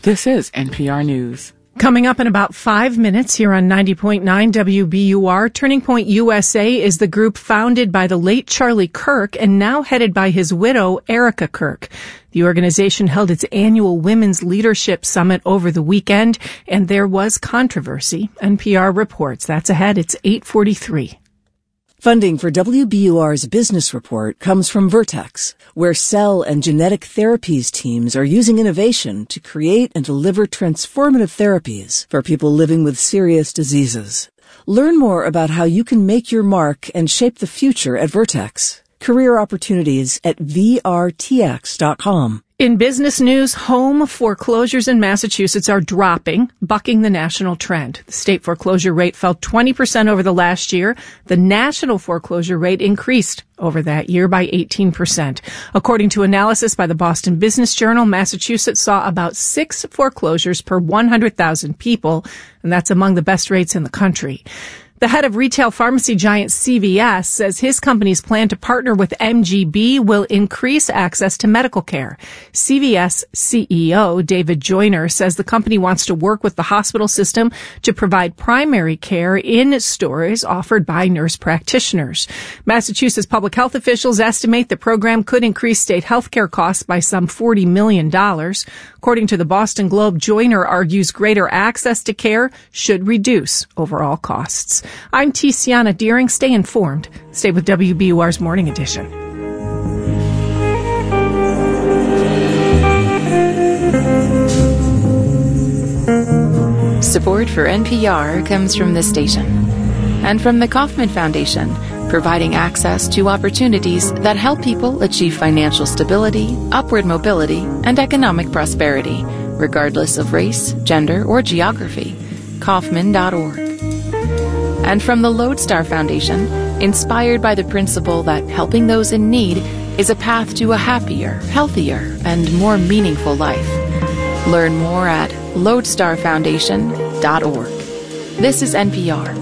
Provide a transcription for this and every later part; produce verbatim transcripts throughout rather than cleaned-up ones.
This is N P R News. Coming up in about five minutes here on ninety point nine W B U R, Turning Point U S A is the group founded by the late Charlie Kirk and now headed by his widow, Erica Kirk. The organization held its annual Women's Leadership Summit over the weekend, and there was controversy. N P R reports. That's ahead. It's eight forty-three. Funding for W B U R's business report comes from Vertex, where cell and genetic therapies teams are using innovation to create and deliver transformative therapies for people living with serious diseases. Learn more about how you can make your mark and shape the future at Vertex. Career opportunities at V R T X dot com. In business news, home foreclosures in Massachusetts are dropping, bucking the national trend. The state foreclosure rate fell twenty percent over the last year. The national foreclosure rate increased over that year by eighteen percent. According to analysis by the Boston Business Journal, Massachusetts saw about six foreclosures per one hundred thousand people, and that's among the best rates in the country. The head of retail pharmacy giant C V S says his company's plan to partner with M G B will increase access to medical care. C V S C E O David Joyner says the company wants to work with the hospital system to provide primary care in stores offered by nurse practitioners. Massachusetts public health officials estimate the program could increase state health care costs by some forty million dollars. According to the Boston Globe, Joyner argues greater access to care should reduce overall costs. I'm Tiziana Deering. Stay informed. Stay with W B U R's Morning Edition. Support for N P R comes from this station and from the Kauffman Foundation, providing access to opportunities that help people achieve financial stability, upward mobility, and economic prosperity, regardless of race, gender, or geography. Kauffman dot org. And from the Lodestar Foundation, inspired by the principle that helping those in need is a path to a happier, healthier, and more meaningful life. Learn more at lodestar foundation dot org. This is N P R.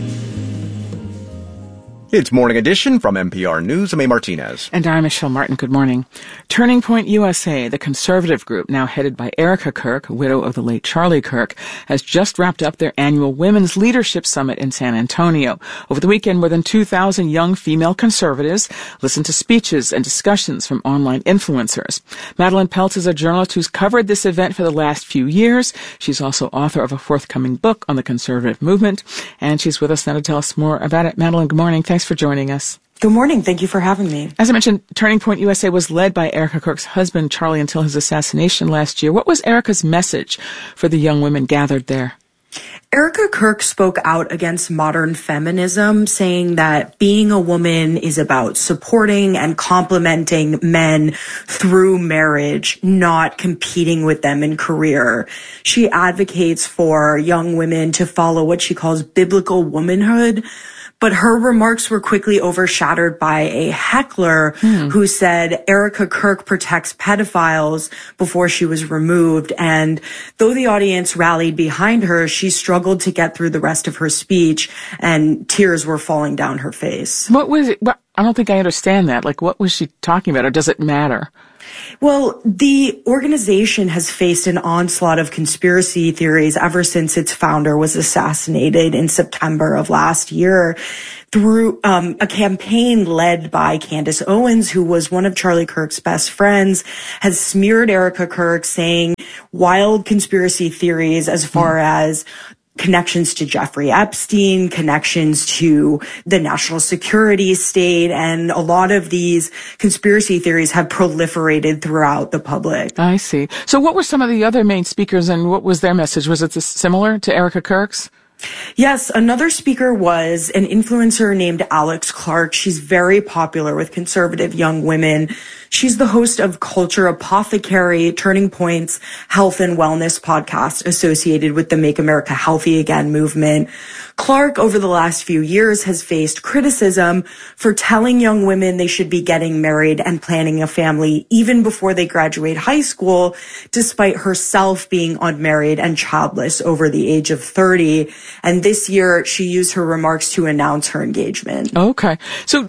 It's Morning Edition from N P R News. I'm A. Martinez. And I'm Michelle Martin. Good morning. Turning Point U S A, the conservative group now headed by Erica Kirk, widow of the late Charlie Kirk, has just wrapped up their annual Women's Leadership Summit in San Antonio. Over the weekend, more than two thousand young female conservatives listened to speeches and discussions from online influencers. Madeline Peltz is a journalist who's covered this event for the last few years. She's also author of a forthcoming book on the conservative movement, and she's with us now to tell us more about it. Madeline, good morning. Thanks for joining us. Good morning. Thank you for having me. As I mentioned, Turning Point U S A was led by Erica Kirk's husband, Charlie, until his assassination last year. What was Erica's message for the young women gathered there? Erica Kirk spoke out against modern feminism, saying that being a woman is about supporting and complementing men through marriage, not competing with them in career. She advocates for young women to follow what she calls biblical womanhood. But her remarks were quickly overshadowed by a heckler hmm. who said Erica Kirk protects pedophiles before she was removed. And though the audience rallied behind her, she struggled to get through the rest of her speech, and tears were falling down her face. What was it? What, I don't think I understand that. Like, what was she talking about, or does it matter? Well, the organization has faced an onslaught of conspiracy theories ever since its founder was assassinated in September of last year through um, a campaign led by Candace Owens, who was one of Charlie Kirk's best friends, has smeared Erica Kirk, saying wild conspiracy theories as far mm. as connections to Jeffrey Epstein, connections to the national security state, and a lot of these conspiracy theories have proliferated throughout the public. I see. So what were some of the other main speakers, and what was their message? Was it similar to Erica Kirk's? Yes, another speaker was an influencer named Alex Clark. She's very popular with conservative young women. She's the host of Culture Apothecary, Turning Point's health and wellness podcast associated with the Make America Healthy Again movement. Clark, over the last few years, has faced criticism for telling young women they should be getting married and planning a family even before they graduate high school, despite herself being unmarried and childless over the age of thirty. And this year, she used her remarks to announce her engagement. Okay. So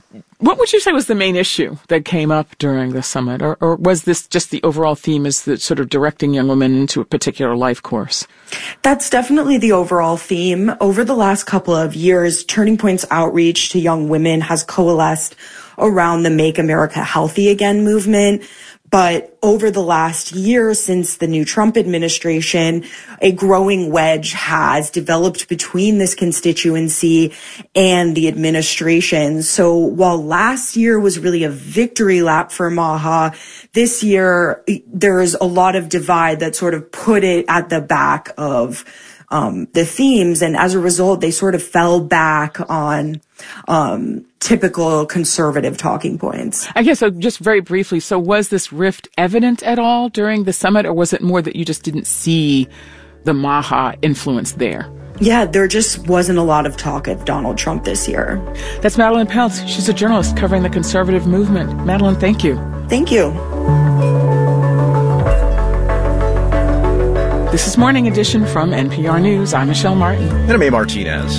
What would you say was the main issue that came up during the summit? Or, or was this just the overall theme is that sort of directing young women into a particular life course? That's definitely the overall theme. Over the last couple of years, Turning Point's outreach to young women has coalesced around the Make America Healthy Again movement. But over the last year, since the new Trump administration, a growing wedge has developed between this constituency and the administration. So while last year was really a victory lap for MAHA, this year there is a lot of divide that sort of put it at the back of um, the themes. And as a result, they sort of fell back on um typical conservative talking points. I guess so. Just very briefly, so was this rift evident at all during the summit, or was it more that you just didn't see the MAHA influence there? Yeah, there just wasn't a lot of talk of Donald Trump this year. That's Madeline Peltz. She's a journalist covering the conservative movement. Madeline, thank you. Thank you. This is Morning Edition from N P R News. I'm Michelle Martin. And I'm A. Martinez.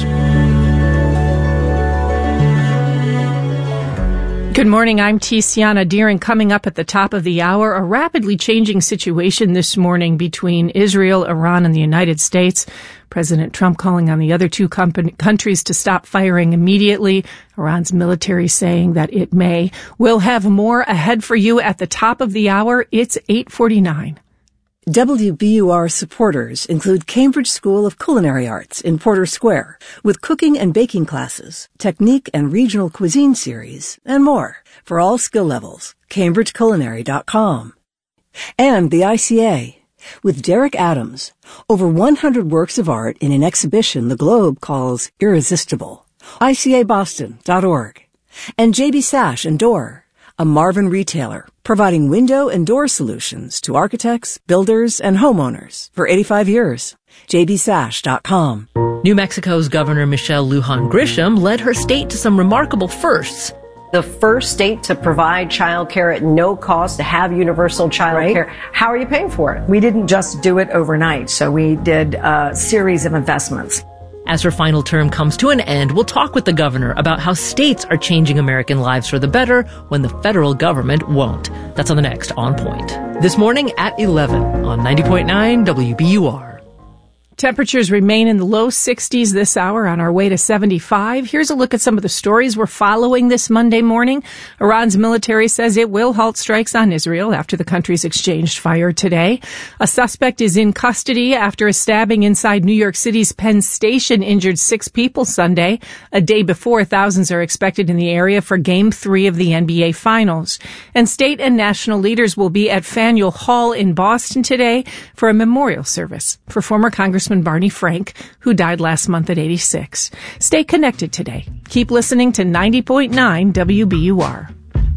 Good morning. I'm Tiziana Deering. Coming up at the top of the hour, a rapidly changing situation this morning between Israel, Iran, and the United States. President Trump calling on the other two company, countries to stop firing immediately. Iran's military saying that it may. We'll have more ahead for you at the top of the hour. It's eight forty-nine. W B U R supporters include Cambridge School of Culinary Arts in Porter Square, with cooking and baking classes, technique and regional cuisine series, and more. For all skill levels, cambridge culinary dot com. And the I C A, with Derek Adams, over one hundred works of art in an exhibition the Globe calls irresistible. I C A boston dot org. And J B Sash and Door, a Marvin retailer providing window and door solutions to architects, builders, and homeowners for eighty-five years. j b sash dot com. New Mexico's Governor Michelle Lujan Grisham led her state to some remarkable firsts. The first state to provide child care at no cost, to have universal child right. care. How are you paying for it? We didn't just do it overnight, so we did a series of investments. As her final term comes to an end, we'll talk with the governor about how states are changing American lives for the better when the federal government won't. That's on the next On Point. This morning at eleven on ninety point nine W B U R. Temperatures remain in the low sixties this hour, on our way to seventy-five. Here's a look at some of the stories we're following this Monday morning. Iran's military says it will halt strikes on Israel after the countries exchanged fire today. A suspect is in custody after a stabbing inside New York City's Penn Station injured six people Sunday. A day before, thousands are expected in the area for Game three of the N B A Finals. And state and national leaders will be at Faneuil Hall in Boston today for a memorial service for former Congressman Barney Frank, who died last month at eighty-six. Stay connected today. Keep listening to ninety point nine W B U R.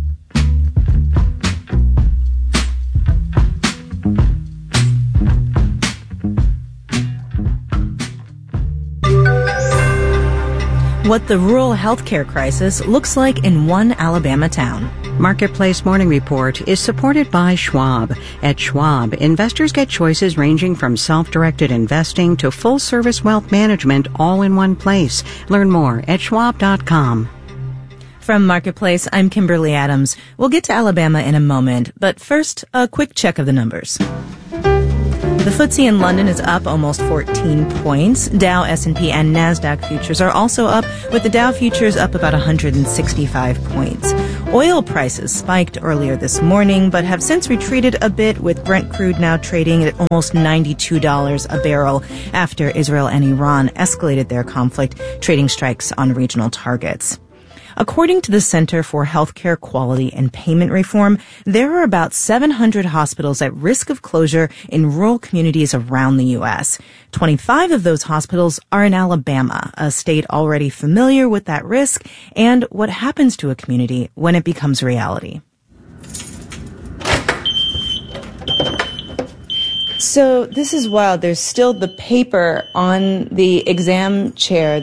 What the rural healthcare crisis looks like in one Alabama town. Marketplace Morning Report is supported by Schwab. At Schwab, investors get choices ranging from self-directed investing to full-service wealth management all in one place. Learn more at schwab dot com. From Marketplace, I'm Kimberly Adams. We'll get to Alabama in a moment, but first, a quick check of the numbers. The F T S E in London is up almost fourteen points. Dow, S and P, and NASDAQ futures are also up, with the Dow futures up about one hundred sixty-five points. Oil prices spiked earlier this morning, but have since retreated a bit, with Brent crude now trading at almost ninety-two dollars a barrel after Israel and Iran escalated their conflict, trading strikes on regional targets. According to the Center for Healthcare Quality and Payment Reform, there are about seven hundred hospitals at risk of closure in rural communities around the U S. twenty-five of those hospitals are in Alabama, a state already familiar with that risk and what happens to a community when it becomes reality. So this is wild. There's still the paper on the exam chair.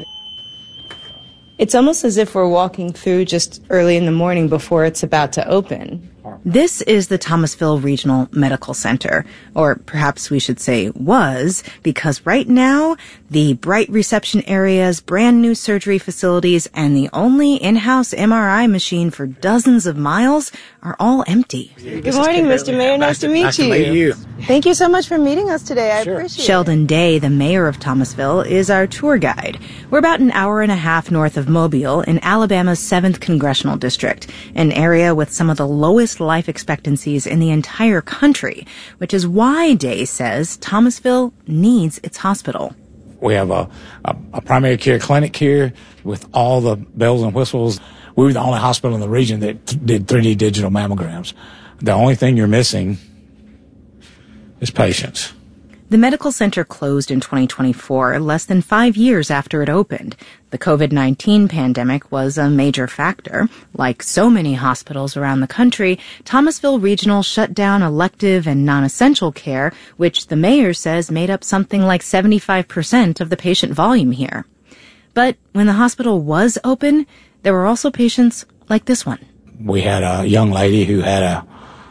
It's almost as if we're walking through just early in the morning before it's about to open. This is the Thomasville Regional Medical Center, or perhaps we should say was, because right now, the bright reception areas, brand new surgery facilities, and the only in-house M R I machine for dozens of miles are all empty. Good morning, Mister Mayor. Nice to meet nice you. Nice to meet you. Thank you so much for meeting us today. I sure. appreciate Sheldon it. Day, the mayor of Thomasville, is our tour guide. We're about an hour and a half north of Mobile in Alabama's seventh Congressional District, an area with some of the lowest life expectancies in the entire country, which is why Day says Thomasville needs its hospital. We have a, a, a primary care clinic here with all the bells and whistles. We were the only hospital in the region that t- did three D digital mammograms. The only thing you're missing is patients. The medical center closed in twenty twenty-four, less than five years after it opened. The covid nineteen pandemic was a major factor. Like so many hospitals around the country, Thomasville Regional shut down elective and non-essential care, which the mayor says made up something like seventy-five percent of the patient volume here. But when the hospital was open, there were also patients like this one. We had a young lady who had a,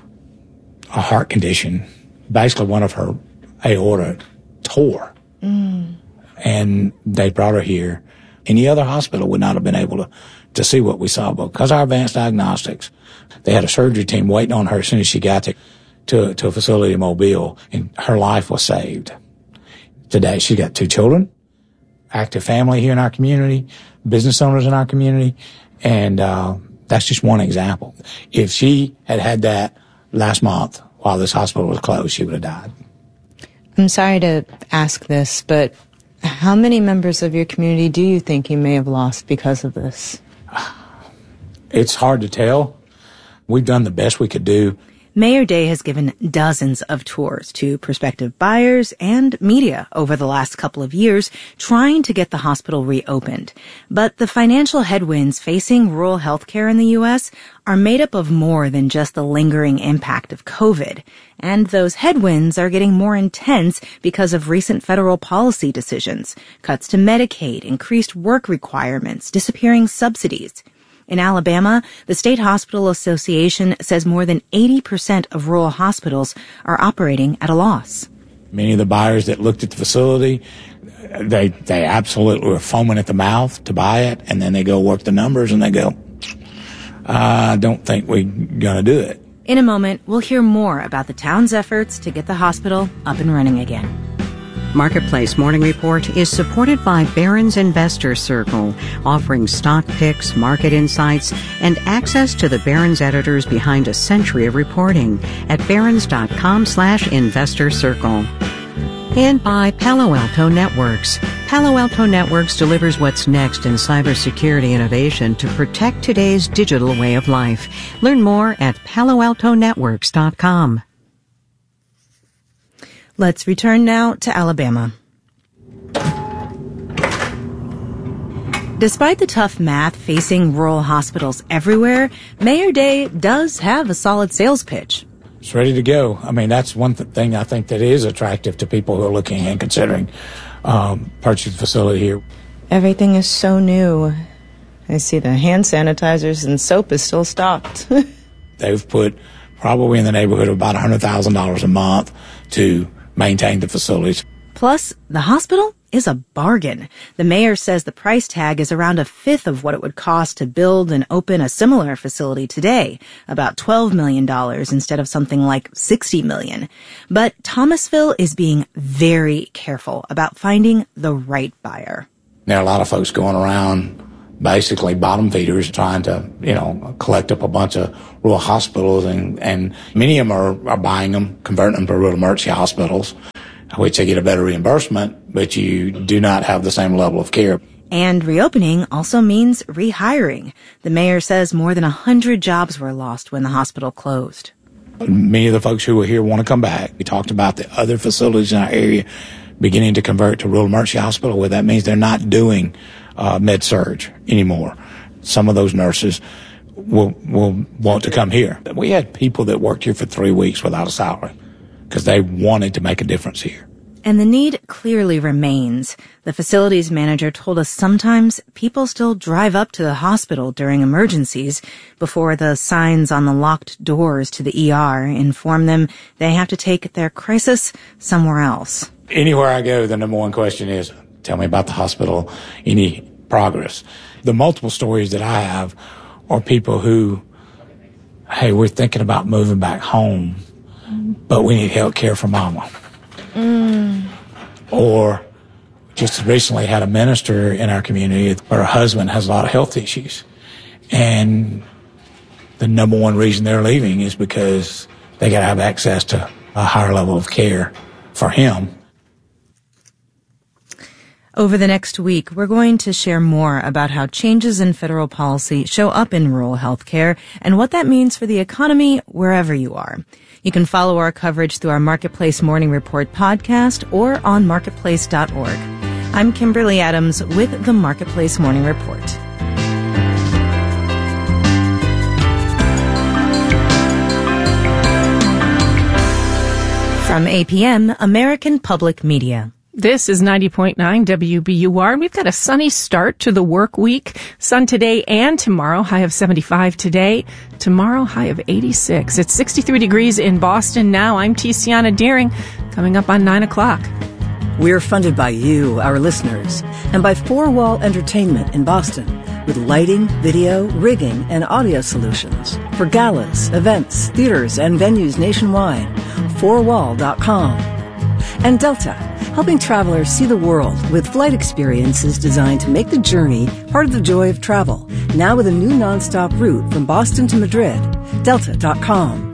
a heart condition. Basically, one of her aorta tore. Mm. And they brought her here. Any other hospital would not have been able to, to see what we saw. But because of our advanced diagnostics, they had a surgery team waiting on her as soon as she got to, to, to a facility in Mobile, and her life was saved. Today, she got two children, active family here in our community, business owners in our community, and uh, that's just one example. If she had had that last month while this hospital was closed, she would have died. I'm sorry to ask this, but how many members of your community do you think you may have lost because of this? It's hard to tell. We've done the best we could do. Mayor Day has given dozens of tours to prospective buyers and media over the last couple of years, trying to get the hospital reopened. But the financial headwinds facing rural healthcare in the U S are made up of more than just the lingering impact of COVID. And those headwinds are getting more intense because of recent federal policy decisions, cuts to Medicaid, increased work requirements, disappearing subsidies. In Alabama, the State Hospital Association says more than eighty percent of rural hospitals are operating at a loss. Many of the buyers that looked at the facility, they they absolutely were foaming at the mouth to buy it, and then they go work the numbers and they go, I don't think we're going to do it. In a moment, we'll hear more about the town's efforts to get the hospital up and running again. Marketplace Morning Report is supported by Barron's Investor Circle, offering stock picks, market insights, and access to the Barron's editors behind a century of reporting at barrons.com slash investor circle. And by Palo Alto Networks. Palo Alto Networks delivers what's next in cybersecurity innovation to protect today's digital way of life. Learn more at palo alto networks dot com. Let's return now to Alabama. Despite the tough math facing rural hospitals everywhere, Mayor Day does have a solid sales pitch. It's ready to go. I mean, that's one th- thing I think that is attractive to people who are looking and considering um, purchasing the facility here. Everything is so new. I see the hand sanitizers and soap is still stocked. They've put probably in the neighborhood of about one hundred thousand dollars a month to maintain the facilities. Plus, the hospital is a bargain. The mayor says the price tag is around a fifth of what it would cost to build and open a similar facility today, about twelve million dollars instead of something like sixty million dollars. But Thomasville is being very careful about finding the right buyer. There are a lot of folks going around basically bottom feeders trying to, you know, collect up a bunch of rural hospitals, and, and many of them are, are buying them, converting them to rural emergency hospitals, which they get a better reimbursement, but you do not have the same level of care. And reopening also means rehiring. The mayor says more than one hundred jobs were lost when the hospital closed. Many of the folks who were here want to come back. We talked about the other facilities in our area beginning to convert to rural emergency hospital, where that means they're not doing uh, med-surg anymore. Some of those nurses will will want to come here. We had people that worked here for three weeks without a salary because they wanted to make a difference here. And the need clearly remains. The facilities manager told us sometimes people still drive up to the hospital during emergencies before the signs on the locked doors to the E R inform them they have to take their crisis somewhere else. Anywhere I go, the number one question is, tell me about the hospital, any progress. The multiple stories that I have are people who, hey, we're thinking about moving back home, but we need health care for mama. Mm. Or just recently had a minister in our community where her husband has a lot of health issues. And the number one reason they're leaving is because they got to have access to a higher level of care for him. Over the next week, we're going to share more about how changes in federal policy show up in rural health care and what that means for the economy wherever you are. You can follow our coverage through our Marketplace Morning Report podcast or on marketplace dot org. I'm Kimberly Adams with the Marketplace Morning Report. From A P M, American Public Media. This is ninety point nine W B U R. We've got a sunny start to the work week. Sun today and tomorrow. High of seventy-five today. Tomorrow, high of eighty-six. It's sixty-three degrees in Boston now. I'm Tiziana Deering. Coming up on nine o'clock. We're funded by you, our listeners, and by Four Wall Entertainment in Boston, with lighting, video, rigging, and audio solutions for galas, events, theaters, and venues nationwide. four wall dot com. And Delta, helping travelers see the world with flight experiences designed to make the journey part of the joy of travel. Now with a new nonstop route from Boston to Madrid. Delta dot com.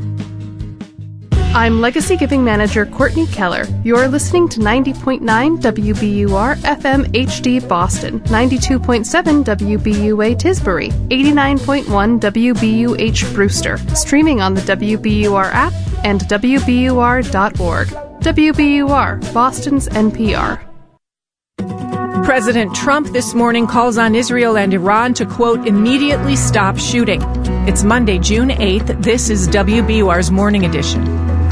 I'm Legacy Giving Manager Courtney Keller. You're listening to ninety point nine W B U R F M H D Boston, ninety-two point seven W B U A Tisbury, eighty-nine point one W B U H Brewster, streaming on the W B U R app and W B U R dot org. W B U R, Boston's N P R. President Trump this morning calls on Israel and Iran to, quote, immediately stop shooting. It's Monday, June eighth. This is W B U R's Morning Edition.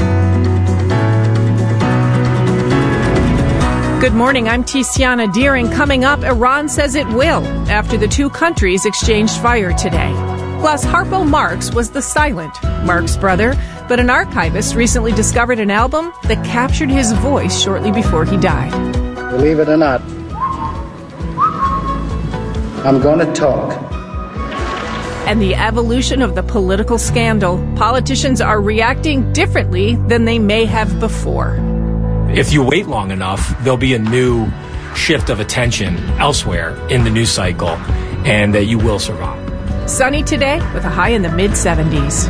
Good morning, I'm Tiziana Deering. Coming up, Iran says it will after the two countries exchanged fire today. Plus, Harpo Marx was the silent Marx brother, but an archivist recently discovered an album that captured his voice shortly before he died. Believe it or not, I'm going to talk. And the evolution of the political scandal. Politicians are reacting differently than they may have before. If you wait long enough, there'll be a new shift of attention elsewhere in the news cycle, and that uh, you will survive. Sunny today with a high in the mid seventies.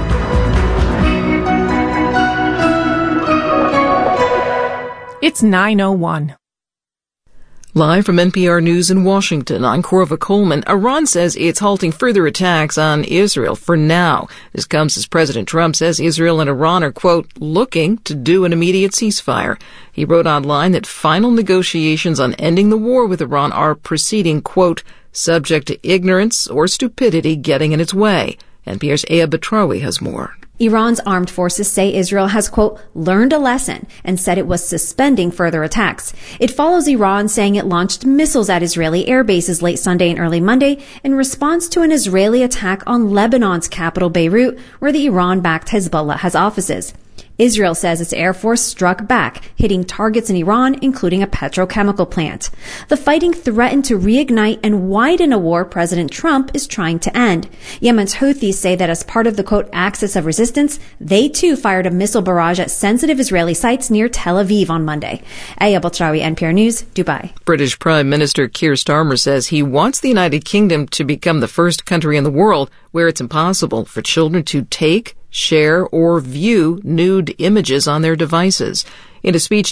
It's nine oh one. Live from N P R News in Washington, I'm Corva Coleman. Iran says it's halting further attacks on Israel for now. This comes as President Trump says Israel and Iran are, quote, looking to do an immediate ceasefire. He wrote online that final negotiations on ending the war with Iran are proceeding, quote, subject to ignorance or stupidity getting in its way. N P R's Aya Batrawi has more. Iran's armed forces say Israel has, quote, learned a lesson and said it was suspending further attacks. It follows Iran saying it launched missiles at Israeli air bases late Sunday and early Monday in response to an Israeli attack on Lebanon's capital, Beirut, where the Iran-backed Hezbollah has offices. Israel says its air force struck back, hitting targets in Iran, including a petrochemical plant. The fighting threatened to reignite and widen a war President Trump is trying to end. Yemen's Houthis say that as part of the, quote, axis of resistance, they too fired a missile barrage at sensitive Israeli sites near Tel Aviv on Monday. Aya Batrawi, N P R News, Dubai. British Prime Minister Keir Starmer says he wants the United Kingdom to become the first country in the world where it's impossible for children to take, share, or view nude images on their devices. In a speech